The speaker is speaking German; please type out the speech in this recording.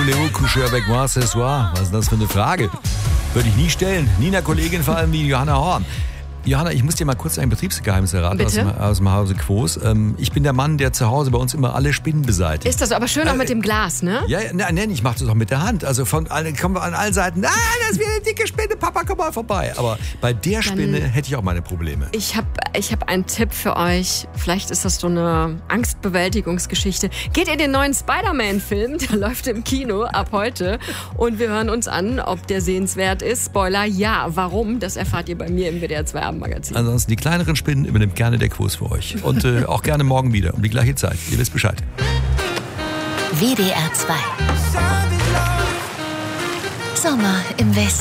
Voulez-vous coucher avec moi ce soir? Was ist das für eine Frage? Würde ich nie stellen. Nie einer Kollegin, vor allem wie Johanna Horn. Johanna, ich muss dir mal kurz ein Betriebsgeheimnis erraten aus dem Hause Quos. Ich bin der Mann, der zu Hause bei uns immer alle Spinnen beseitigt. Ist das aber schön auch mit dem Glas, ne? Ja, nein, ich mache das auch mit der Hand. Also kommen wir an allen Seiten, das ist wieder eine dicke Spinne, Papa, komm mal vorbei. Aber bei der Spinne hätte ich auch meine Probleme. Ich hab einen Tipp für euch. Vielleicht ist das so eine Angstbewältigungsgeschichte. Geht in den neuen Spider-Man-Film, der läuft im Kino ab heute. Und wir hören uns an, ob der sehenswert ist. Spoiler, ja. Warum? Das erfahrt ihr bei mir im WDR 2 Abendmagazin. Ansonsten die kleineren Spinnen übernimmt gerne der Quos für euch. Und auch gerne morgen wieder um die gleiche Zeit. Ihr wisst Bescheid. WDR 2 Sommer im Westen.